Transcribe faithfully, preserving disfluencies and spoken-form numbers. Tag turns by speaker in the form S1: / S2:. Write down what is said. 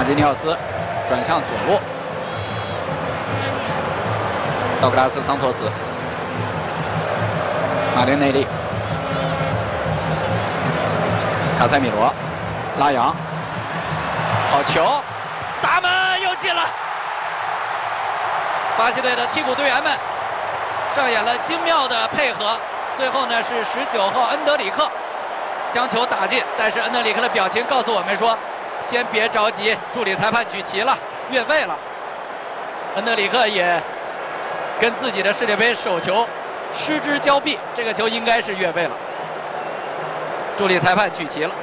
S1: 马基尼奥斯转向左路，道格拉斯·桑托斯，马丁内利，卡塞米罗，拉扬，好球，大门又进了。巴西队的替补队员们上演了精妙的配合，最后呢是十九号恩德里克将球打进，但是恩德里克的表情告诉我们说，先别着急，助理裁判举旗了，越位了。恩德里克也跟自己的世界杯手球失之交臂，这个球应该是越位了。助理裁判举旗了。